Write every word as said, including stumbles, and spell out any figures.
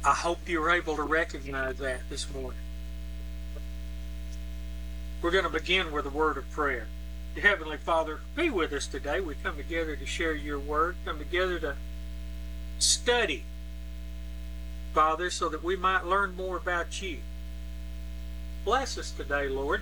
I hope you're able to recognize that this morning. We're going to begin with a word of prayer. Dear Heavenly Father, be with us today. We come together to share your word, come together to study, Father, so that we might learn more about you. Bless us today, Lord.